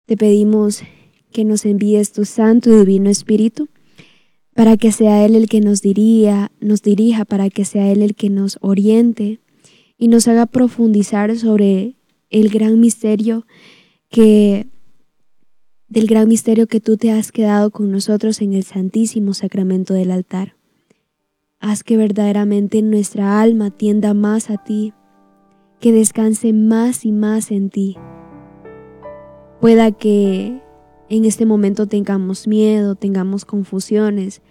Te pedimos que nos envíes tu Santo y Divino Espíritu para que sea Él el que nos dirija, para que sea Él el que nos oriente y nos haga profundizar sobre el gran misterio del gran misterio que tú te has quedado con nosotros en el Santísimo Sacramento del altar. Haz que verdaderamente nuestra alma tienda más a ti, que descanse más y más en ti. Pueda que en este momento tengamos miedo, tengamos confusiones,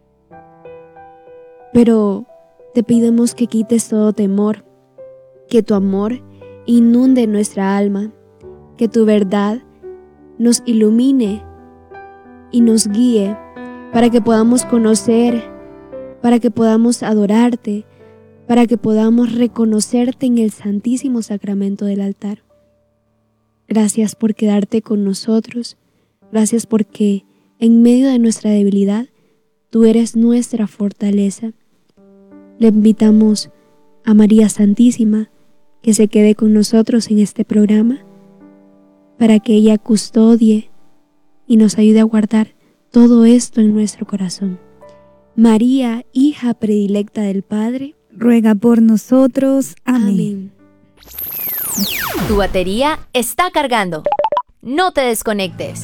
pero te pedimos que quites todo temor, que tu amor inunde nuestra alma, que tu verdad nos ilumine y nos guíe para que podamos conocer, para que podamos adorarte, para que podamos reconocerte en el Santísimo Sacramento del altar. Gracias por quedarte con nosotros, gracias porque en medio de nuestra debilidad, tú eres nuestra fortaleza. Le invitamos a María Santísima que se quede con nosotros en este programa para que ella custodie y nos ayude a guardar todo esto en nuestro corazón. María, hija predilecta del Padre, ruega por nosotros. Amén. Tu batería está cargando. No te desconectes.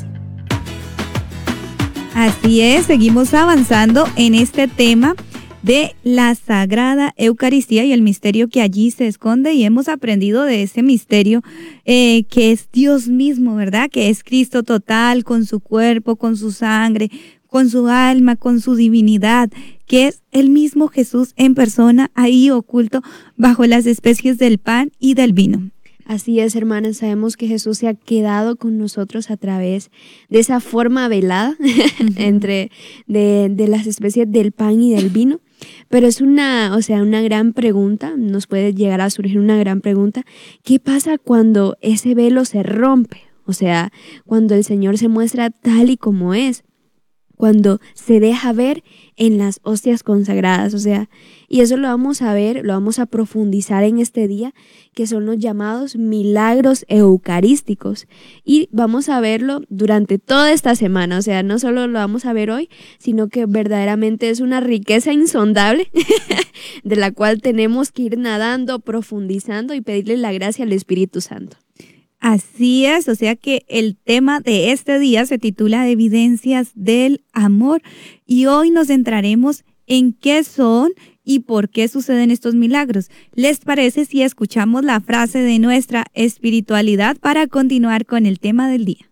Así es, seguimos avanzando en este tema de la Sagrada Eucaristía y el misterio que allí se esconde, y hemos aprendido de ese misterio que es Dios mismo, ¿verdad? Que es Cristo total, con su cuerpo, con su sangre, con su alma, con su divinidad, que es el mismo Jesús en persona, ahí oculto bajo las especies del pan y del vino. Así es, hermanas, sabemos que Jesús se ha quedado con nosotros a través de esa forma velada entre de las especies del pan y del vino. Pero es una gran pregunta, nos puede llegar a surgir una gran pregunta. ¿Qué pasa cuando ese velo se rompe? O sea, cuando el Señor se muestra tal y como es, cuando se deja ver en las hostias consagradas, o sea, y eso lo vamos a ver, lo vamos a profundizar en este día, que son los llamados milagros eucarísticos, y vamos a verlo durante toda esta semana, o sea, no solo lo vamos a ver hoy, sino que verdaderamente es una riqueza insondable de la cual tenemos que ir nadando, profundizando y pedirle la gracia al Espíritu Santo. Así es, o sea que el tema de este día se titula Evidencias del Amor, y hoy nos centraremos en qué son y por qué suceden estos milagros. ¿Les parece si escuchamos la frase de nuestra espiritualidad para continuar con el tema del día?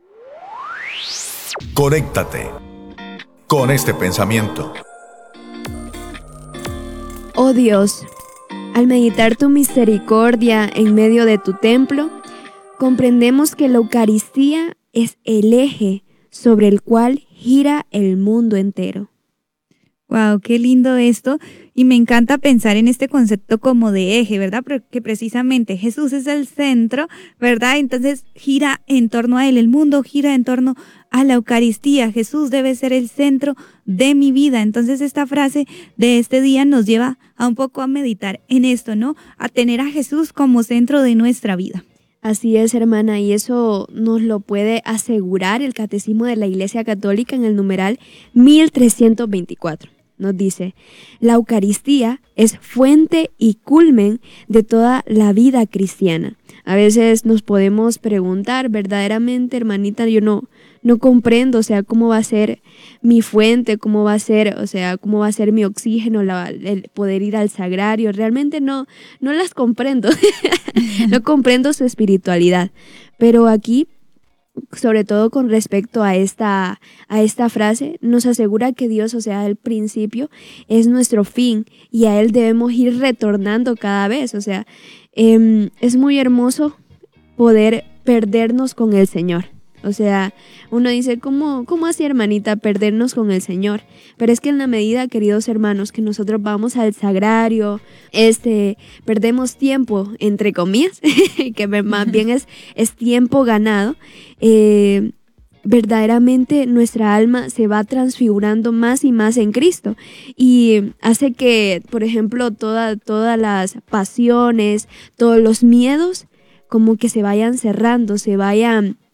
Conéctate con este pensamiento. Oh Dios, al meditar tu misericordia en medio de tu templo, comprendemos que la Eucaristía es el eje sobre el cual gira el mundo entero. Wow, qué lindo esto, y me encanta pensar en este concepto como de eje, ¿verdad? Porque precisamente Jesús es el centro, ¿verdad? Entonces gira en torno a Él, el mundo gira en torno a la Eucaristía. Jesús debe ser el centro de mi vida. Entonces esta frase de este día nos lleva a un poco a meditar en esto, ¿no? A tener a Jesús como centro de nuestra vida. Así es, hermana, y eso nos lo puede asegurar el Catecismo de la Iglesia Católica en el numeral 1324. Nos dice: la Eucaristía es fuente y culmen de toda la vida cristiana. A veces nos podemos preguntar, verdaderamente, hermanita, yo no comprendo, o sea, cómo va a ser mi fuente, cómo va a ser mi oxígeno, el poder ir al sagrario. Realmente no las comprendo, no comprendo su espiritualidad. Pero aquí, sobre todo con respecto a esta frase, nos asegura que Dios, o sea, el principio, es nuestro fin, y a Él debemos ir retornando cada vez. O sea, es muy hermoso poder perdernos con el Señor. O sea, uno dice, ¿cómo así, hermanita, perdernos con el Señor? Pero es que en la medida, queridos hermanos, que nosotros vamos al sagrario, perdemos tiempo, entre comillas, que más bien es tiempo ganado, verdaderamente nuestra alma se va transfigurando más y más en Cristo, y hace que, por ejemplo, todas las pasiones, todos los miedos, como que se vayan cerrando, se vayan